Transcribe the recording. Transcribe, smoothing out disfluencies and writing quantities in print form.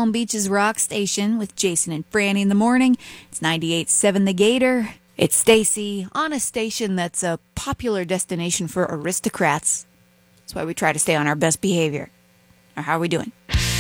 Palm Beach's Rock Station with Jason and Franny in the morning. It's 98.7 The Gator. It's Stacy on a station that's a popular destination for aristocrats. That's why we try to stay on our best behavior. Or how are we doing?